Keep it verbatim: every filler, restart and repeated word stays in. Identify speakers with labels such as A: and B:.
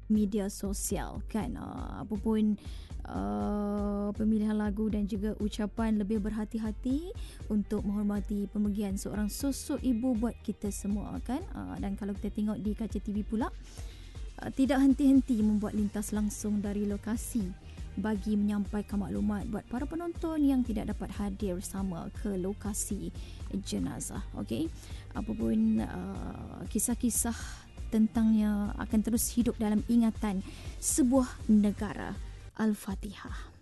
A: media sosial kan. Uh, apapun uh, pemilihan lagu dan juga ucapan, lebih berhati-hati untuk menghormati pemergian seorang sosok ibu buat kita semua kan. Uh, dan kalau kita tengok di kaca T V pula, uh, tidak henti-henti membuat lintas langsung dari lokasi bagi menyampaikan maklumat buat para penonton yang tidak dapat hadir sama ke lokasi jenazah. Okey, apapun uh, kisah-kisah tentangnya akan terus hidup dalam ingatan sebuah negara. Al-Fatihah.